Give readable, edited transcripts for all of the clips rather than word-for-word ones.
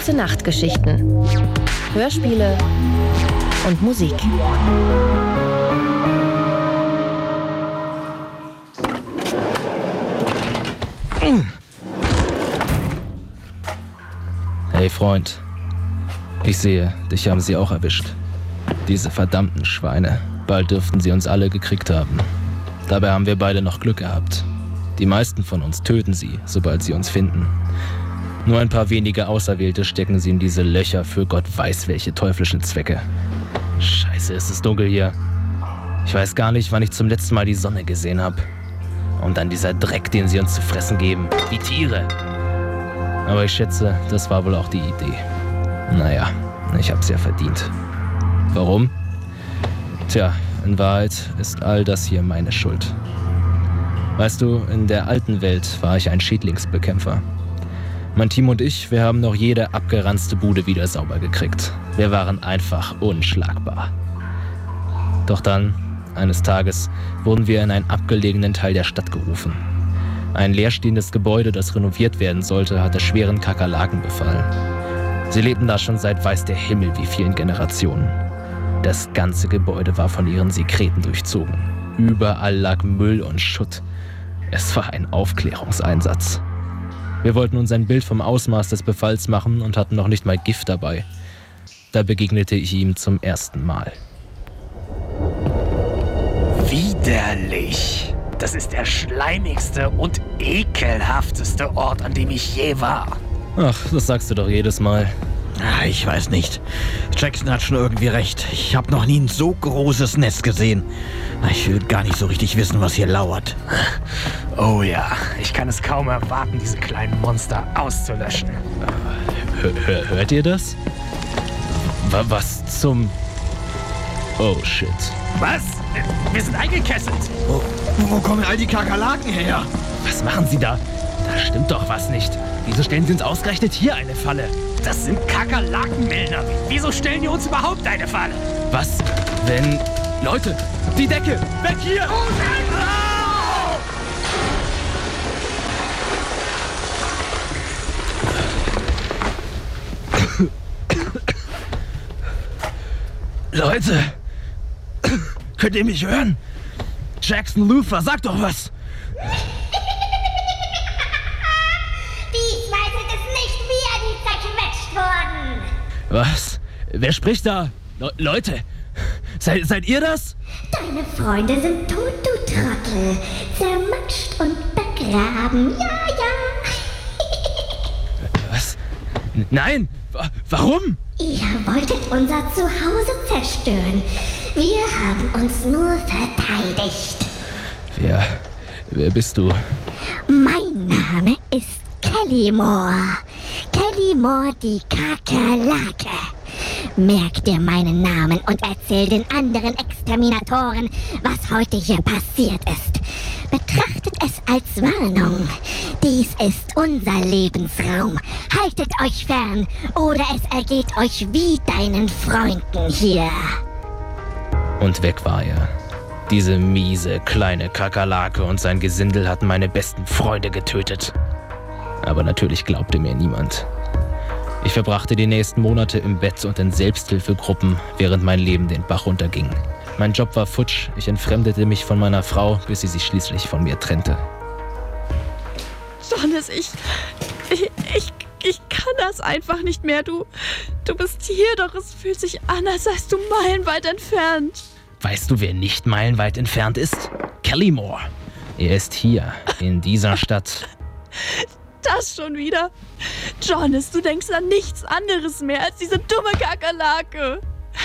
Gute-Nacht-Geschichten, Hörspiele und Musik. Hey Freund, ich sehe, dich haben sie auch erwischt. Diese verdammten Schweine. Bald dürften sie uns alle gekriegt haben. Dabei haben wir beide noch Glück gehabt. Die meisten von uns töten sie, sobald sie uns finden. Nur ein paar wenige Auserwählte stecken sie in diese Löcher für Gott weiß welche teuflischen Zwecke. Scheiße, ist es dunkel hier. Ich weiß gar nicht, wann ich zum letzten Mal die Sonne gesehen habe. Und dann dieser Dreck, den sie uns zu fressen geben. Die Tiere. Aber ich schätze, das war wohl auch die Idee. Naja, ich hab's ja verdient. Warum? Tja, in Wahrheit ist all das hier meine Schuld. Weißt du, in der alten Welt war ich ein Schädlingsbekämpfer. Mein Team und ich, wir haben noch jede abgeranzte Bude wieder sauber gekriegt. Wir waren einfach unschlagbar. Doch dann, eines Tages, wurden wir in einen abgelegenen Teil der Stadt gerufen. Ein leerstehendes Gebäude, das renoviert werden sollte, hatte schweren Kakerlaken befallen. Sie lebten da schon seit weiß der Himmel wie vielen Generationen. Das ganze Gebäude war von ihren Sekreten durchzogen. Überall lag Müll und Schutt. Es war ein Aufklärungseinsatz. Wir wollten uns ein Bild vom Ausmaß des Befalls machen und hatten noch nicht mal Gift dabei. Da begegnete ich ihm zum ersten Mal. Widerlich! Das ist der schleimigste und ekelhafteste Ort, an dem ich je war. Ach, das sagst du doch jedes Mal. Ich weiß nicht. Jackson hat schon irgendwie recht. Ich habe noch nie ein so großes Nest gesehen. Ich will gar nicht so richtig wissen, was hier lauert. Oh ja, ich kann es kaum erwarten, diese kleinen Monster auszulöschen. Hört ihr das? Was zum... Oh shit. Was? Wir sind eingekesselt. Wo kommen all die Kakerlaken her? Was machen sie da? Da stimmt doch was nicht. Wieso stellen sie uns ausgerechnet hier eine Falle? Das sind Kakerlakenmillner. Wieso stellen die uns überhaupt eine Falle? Was, wenn... Leute, die Decke! Weg hier! Oh nein! Leute! Könnt ihr mich hören? Jackson Luther, sag doch was! Diesmal sind es nicht wir, die zerquetscht wurden. Was? Wer spricht da? Leute! Seid ihr das? Deine Freunde sind tot, du Trottel. Zermatscht und begraben. Ja. Was? Nein! Warum? Ihr wolltet unser Zuhause zerstören. Wir haben uns nur verteidigt. Wer bist du? Mein Name ist Kellymore. Kellymore die Kakerlake. Merk dir meinen Namen und erzähl den anderen Exterminatoren, was heute hier passiert ist. Betrachtet es als Warnung. Dies ist unser Lebensraum. Haltet euch fern, oder es ergeht euch wie deinen Freunden hier. Und weg war er. Diese miese, kleine Kakerlake und sein Gesindel hatten meine besten Freunde getötet. Aber natürlich glaubte mir niemand. Ich verbrachte die nächsten Monate im Bett und in Selbsthilfegruppen, während mein Leben den Bach runterging. Mein Job war futsch, ich entfremdete mich von meiner Frau, bis sie sich schließlich von mir trennte. Jonas, ich kann das einfach nicht mehr. Du bist hier, doch es fühlt sich an, als seist du meilenweit entfernt. Weißt du, wer nicht meilenweit entfernt ist? Kellymore. Er ist hier, in dieser Stadt. Das schon wieder? Jonas, du denkst an nichts anderes mehr als diese dumme Kakerlake.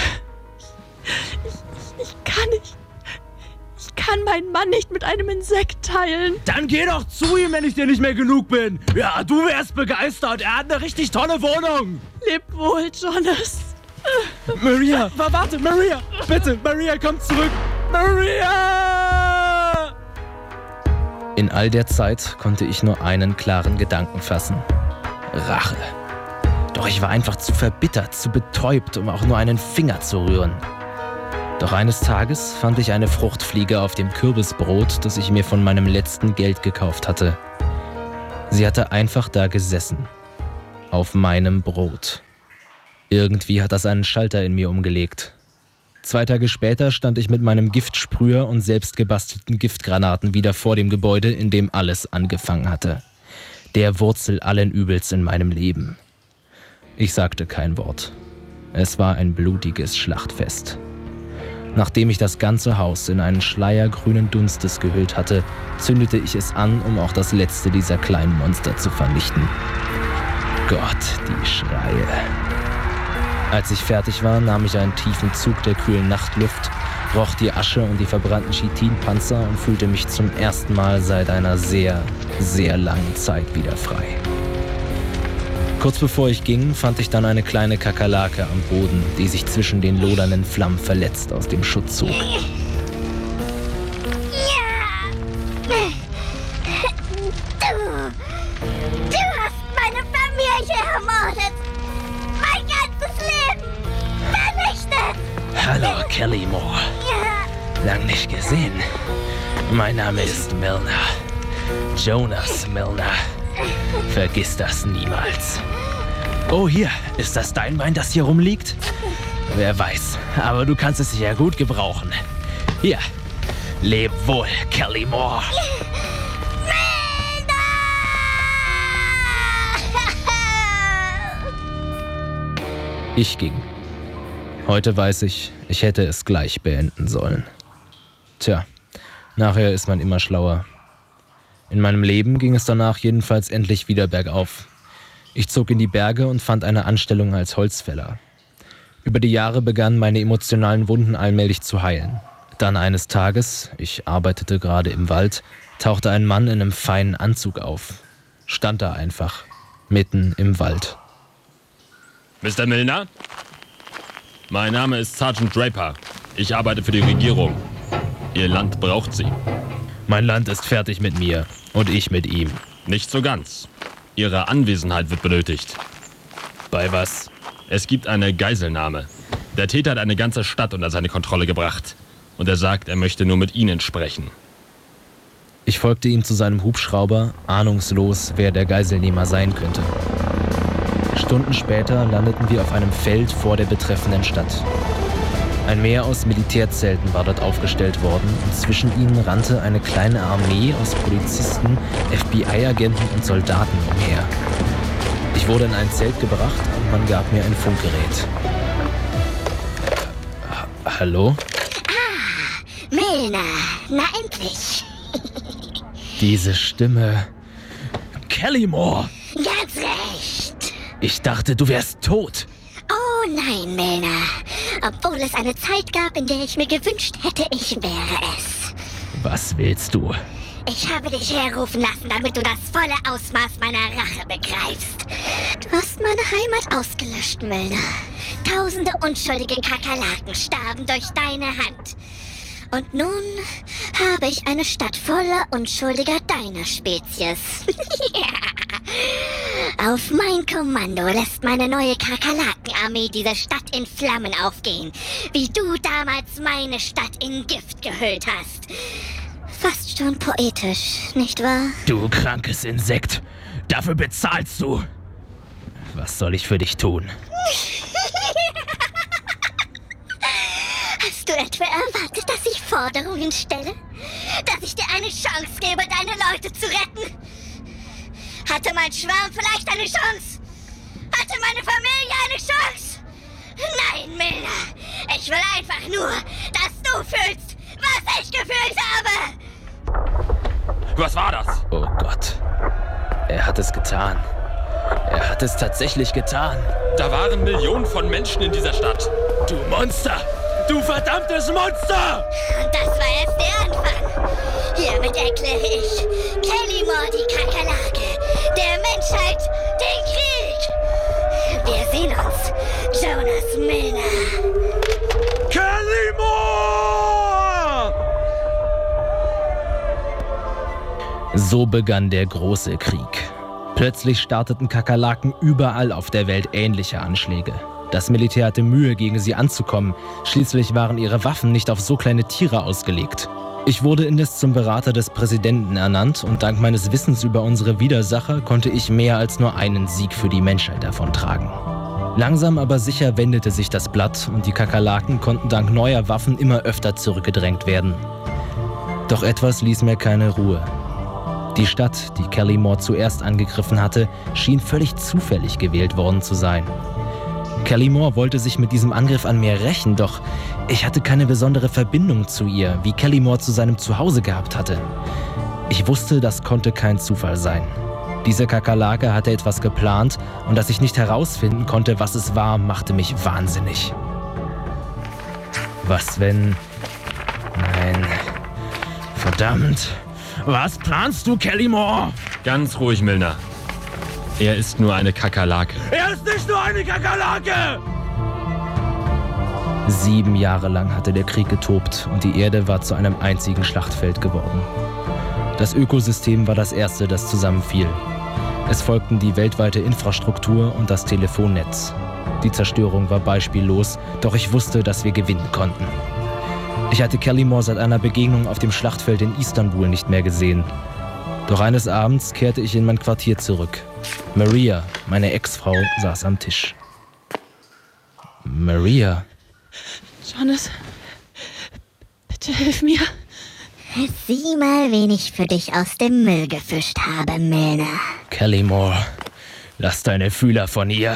Ich kann nicht. Ich kann meinen Mann nicht mit einem Insekt teilen. Dann geh doch zu ihm, wenn ich dir nicht mehr genug bin. Ja, du wärst begeistert. Er hat eine richtig tolle Wohnung. Leb wohl, Jonas. Maria, warte, Maria. Bitte, Maria, komm zurück. Maria! In all der Zeit konnte ich nur einen klaren Gedanken fassen. Rache. Doch ich war einfach zu verbittert, zu betäubt, um auch nur einen Finger zu rühren. Doch eines Tages fand ich eine Fruchtfliege auf dem Kürbisbrot, das ich mir von meinem letzten Geld gekauft hatte. Sie hatte einfach da gesessen. Auf meinem Brot. Irgendwie hat das einen Schalter in mir umgelegt. 2 Tage später stand ich mit meinem Giftsprüher und selbst gebastelten Giftgranaten wieder vor dem Gebäude, in dem alles angefangen hatte. Der Wurzel allen Übels in meinem Leben. Ich sagte kein Wort. Es war ein blutiges Schlachtfest. Nachdem ich das ganze Haus in einen Schleier grünen Dunstes gehüllt hatte, zündete ich es an, um auch das letzte dieser kleinen Monster zu vernichten. Gott, die Schreie. Als ich fertig war, nahm ich einen tiefen Zug der kühlen Nachtluft, roch die Asche und die verbrannten Chitinpanzer und fühlte mich zum ersten Mal seit einer sehr, sehr langen Zeit wieder frei. Kurz bevor ich ging, fand ich dann eine kleine Kakerlake am Boden, die sich zwischen den lodernden Flammen verletzt aus dem Schutt zog. Du hast meine Familie ermordet! Mein ganzes Leben vernichtet! Hallo, Kelly Moore. Lang nicht gesehen. Mein Name ist Milner. Jonas Milner. Vergiss das niemals. Oh, hier. Ist das dein Bein, das hier rumliegt? Wer weiß. Aber du kannst es sicher gut gebrauchen. Hier. Leb wohl, Kelly Moore. Ich ging. Heute weiß ich, ich hätte es gleich beenden sollen. Tja, nachher ist man immer schlauer. In meinem Leben ging es danach jedenfalls endlich wieder bergauf. Ich zog in die Berge und fand eine Anstellung als Holzfäller. Über die Jahre begannen meine emotionalen Wunden allmählich zu heilen. Dann eines Tages, ich arbeitete gerade im Wald, tauchte ein Mann in einem feinen Anzug auf. Stand da einfach, mitten im Wald. Mr. Milner? Mein Name ist Sergeant Draper. Ich arbeite für die Regierung. Ihr Land braucht Sie. Mein Land ist fertig mit mir und ich mit ihm. Nicht so ganz. Ihre Anwesenheit wird benötigt. Bei was? Es gibt eine Geiselnahme. Der Täter hat eine ganze Stadt unter seine Kontrolle gebracht. Und er sagt, er möchte nur mit Ihnen sprechen. Ich folgte ihm zu seinem Hubschrauber, ahnungslos, wer der Geiselnehmer sein könnte. Stunden später landeten wir auf einem Feld vor der betreffenden Stadt. Ein Meer aus Militärzelten war dort aufgestellt worden und zwischen ihnen rannte eine kleine Armee aus Polizisten, FBI-Agenten und Soldaten umher. Ich wurde in ein Zelt gebracht und man gab mir ein Funkgerät. Hallo? Milner, na endlich. Diese Stimme. Kelly Moore! Ganz recht. Ich dachte, du wärst tot. Oh nein, Milner. Obwohl es eine Zeit gab, in der ich mir gewünscht hätte, ich wäre es. Was willst du? Ich habe dich herrufen lassen, damit du das volle Ausmaß meiner Rache begreifst. Du hast meine Heimat ausgelöscht, Milner. Tausende unschuldige Kakerlaken starben durch deine Hand. Und nun habe ich eine Stadt voller Unschuldiger deiner Spezies. Auf mein Kommando lässt meine neue Kakerlakenarmee diese Stadt in Flammen aufgehen, wie du damals meine Stadt in Gift gehüllt hast. Fast schon poetisch, nicht wahr? Du krankes Insekt. Dafür bezahlst du. Was soll ich für dich tun? Hast du etwa erwartet, dass ich Forderungen stelle? Dass ich dir eine Chance gebe, deine Leute zu retten? Hatte mein Schwarm vielleicht eine Chance? Hatte meine Familie eine Chance? Nein, Milner. Ich will einfach nur, dass du fühlst, was ich gefühlt habe. Was war das? Oh Gott. Er hat es getan. Er hat es tatsächlich getan. Da waren Millionen von Menschen in dieser Stadt. Du Monster! Du verdammtes Monster! Und das war erst der Anfang. Hiermit erkläre ich Kelly Moore die Kakerlake, der Menschheit den Krieg. Wir sehen uns, Jonas Milner. Kelly Moore! So begann der große Krieg. Plötzlich starteten Kakerlaken überall auf der Welt ähnliche Anschläge. Das Militär hatte Mühe, gegen sie anzukommen. Schließlich waren ihre Waffen nicht auf so kleine Tiere ausgelegt. Ich wurde indes zum Berater des Präsidenten ernannt und dank meines Wissens über unsere Widersacher konnte ich mehr als nur einen Sieg für die Menschheit davontragen. Langsam aber sicher wendete sich das Blatt und die Kakerlaken konnten dank neuer Waffen immer öfter zurückgedrängt werden. Doch etwas ließ mir keine Ruhe. Die Stadt, die Kellymore zuerst angegriffen hatte, schien völlig zufällig gewählt worden zu sein. Kellymore wollte sich mit diesem Angriff an mir rächen, doch ich hatte keine besondere Verbindung zu ihr, wie Kellymore zu seinem Zuhause gehabt hatte. Ich wusste, das konnte kein Zufall sein. Diese Kakerlake hatte etwas geplant und dass ich nicht herausfinden konnte, was es war, machte mich wahnsinnig. Was wenn... Nein... Verdammt! Was planst du, Kellymore? Ganz ruhig, Milner. Er ist nur eine Kakerlake. Er ist nicht nur eine Kakerlake! 7 Jahre lang hatte der Krieg getobt und die Erde war zu einem einzigen Schlachtfeld geworden. Das Ökosystem war das erste, das zusammenfiel. Es folgten die weltweite Infrastruktur und das Telefonnetz. Die Zerstörung war beispiellos, doch ich wusste, dass wir gewinnen konnten. Ich hatte Kellymore seit einer Begegnung auf dem Schlachtfeld in Istanbul nicht mehr gesehen. Doch eines Abends kehrte ich in mein Quartier zurück. Maria, meine Ex-Frau, saß am Tisch. Maria. Jonas, bitte hilf mir. Sieh mal, wen ich für dich aus dem Müll gefischt habe, Milner. Kellymore, lass deine Fühler von ihr.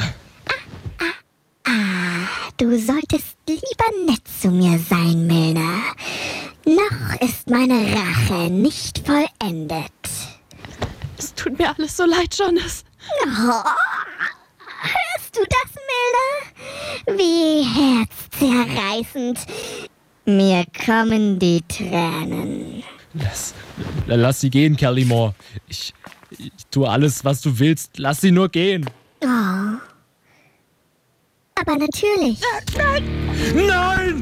Du solltest lieber nett zu mir sein, Milner. Noch ist meine Rache nicht vollendet. Es tut mir alles so leid, Jonas. Oh, hörst du das, Milner? Wie herzzerreißend. Mir kommen die Tränen. Lass sie gehen, Kellymore. Ich tue alles, was du willst. Lass sie nur gehen. Oh. Aber natürlich. Nein!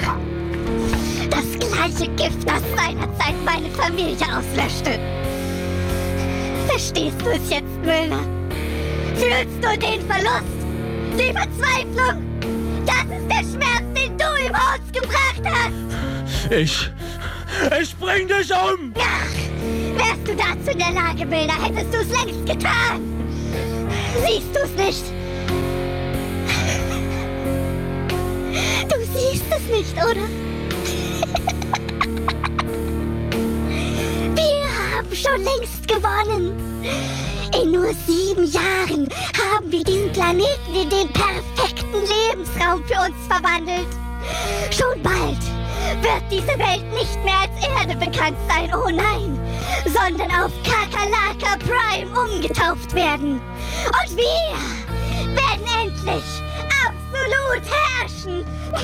Das gleiche Gift, das seinerzeit meine Familie auslöschte. Verstehst du es jetzt, Milner? Fühlst du den Verlust? Die Verzweiflung? Das ist der Schmerz, den du im Haus gebracht hast. Ich bring dich um! Ach, wärst du dazu in der Lage, Milner, hättest du es längst getan. Siehst du es nicht? Du siehst es nicht, oder? Wir haben schon längst gewonnen. In nur 7 Jahren haben wir diesen Planeten in den perfekten Lebensraum für uns verwandelt. Schon bald wird diese Welt nicht mehr als Erde bekannt sein, oh nein, sondern auf Kakerlaka Prime umgetauft werden. Und wir werden endlich absolut herrschen.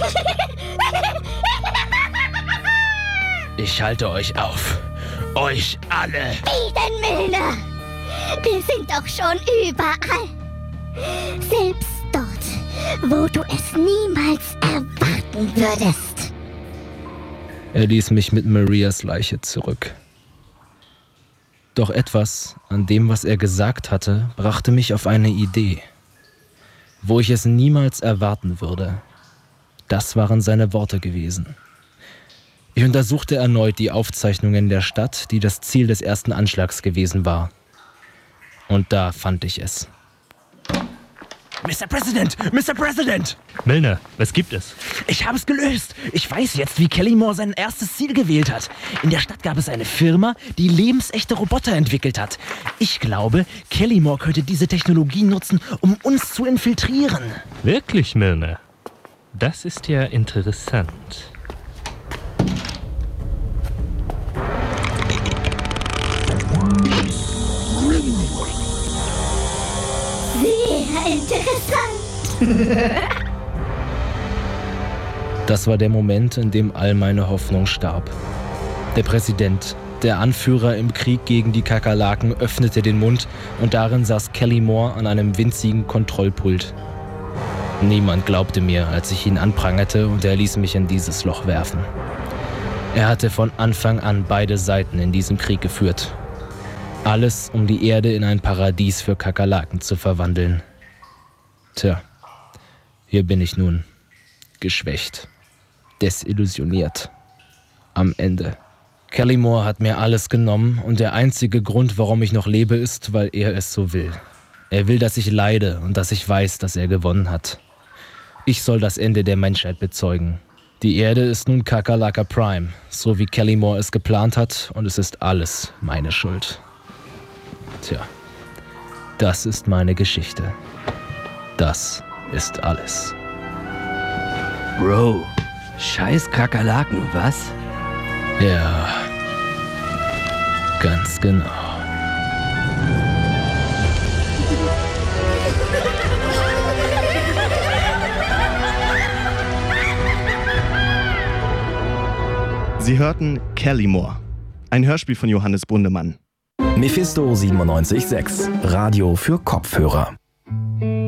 Ich halte euch auf. Euch alle. Wie denn, Milner? Wir sind doch schon überall. Selbst dort, wo du es niemals erwarten würdest. Er ließ mich mit Marias Leiche zurück. Doch etwas an dem, was er gesagt hatte, brachte mich auf eine Idee. Wo ich es niemals erwarten würde. Das waren seine Worte gewesen. Ich untersuchte erneut die Aufzeichnungen der Stadt, die das Ziel des ersten Anschlags gewesen war. Und da fand ich es. Mr. President! Mr. President! Milner, was gibt es? Ich habe es gelöst. Ich weiß jetzt, wie Kellymore sein erstes Ziel gewählt hat. In der Stadt gab es eine Firma, die lebensechte Roboter entwickelt hat. Ich glaube, Kellymore könnte diese Technologie nutzen, um uns zu infiltrieren. Wirklich, Milner? Das ist ja interessant. Sehr interessant. Das war der Moment, in dem all meine Hoffnung starb. Der Präsident, der Anführer im Krieg gegen die Kakerlaken, öffnete den Mund und darin saß Kellymore an einem winzigen Kontrollpult. Niemand glaubte mir, als ich ihn anprangerte und er ließ mich in dieses Loch werfen. Er hatte von Anfang an beide Seiten in diesem Krieg geführt. Alles, um die Erde in ein Paradies für Kakerlaken zu verwandeln. Tja, hier bin ich nun, geschwächt, desillusioniert, am Ende. Kellymore hat mir alles genommen und der einzige Grund, warum ich noch lebe, ist, weil er es so will. Er will, dass ich leide und dass ich weiß, dass er gewonnen hat. Ich soll das Ende der Menschheit bezeugen. Die Erde ist nun Kakerlaka Prime, so wie Kellymore es geplant hat, und es ist alles meine Schuld. Tja, das ist meine Geschichte. Das ist alles. Bro, scheiß Kakerlaken, was? Ja, ganz genau. Sie hörten Kellymore, ein Hörspiel von Johannes Bundemann. Mephisto 97.6, Radio für Kopfhörer.